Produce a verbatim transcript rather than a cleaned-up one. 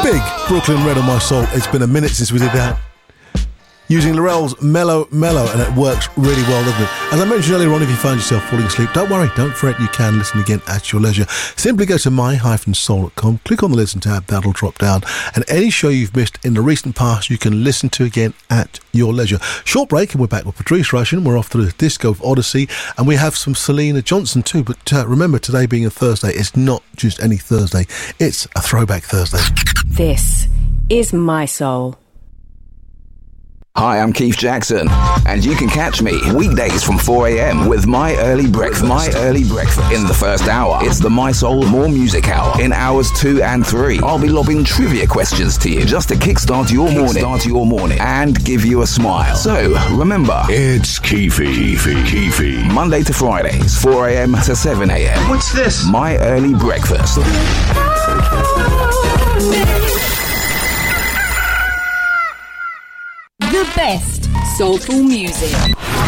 Big Brooklyn Red on My Soul. It's been a minute since we did that. Using Laurel's Mellow Mellow, and it works really well, doesn't it? As I mentioned earlier on, if you find yourself falling asleep, don't worry, don't fret, you can listen again at your leisure. Simply go to my dash soul dot com, click on the listen tab, that'll drop down, and any show you've missed in the recent past you can listen to again at your leisure. Short break and we're back with Patrice Rushen. We're off to the Disco of Odyssey, and we have some Selena Johnson too. But uh, remember, today being a Thursday, it's not just any Thursday, it's a throwback Thursday. This is My Soul. Hi, I'm Keith Jackson, and you can catch me weekdays from four a.m. with My Early Breakfast. My Early Breakfast. In the first hour, it's the My Soul More Music Hour. In hours two and three, I'll be lobbing trivia questions to you just to kickstart your morning, kickstart your morning, and give you a smile. So remember, it's Keefy, Keefy, Keefy. Monday to Fridays, four a.m. to seven a.m. What's this? My Early Breakfast. The best soulful music.